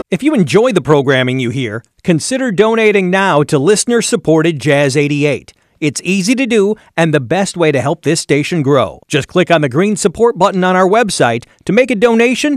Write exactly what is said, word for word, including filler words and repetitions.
If you enjoy the programming you hear, consider donating now to listener-supported Jazz eighty-eight. It's easy to do and the best way to help this station grow. Just click on the green support button on our website to make a donation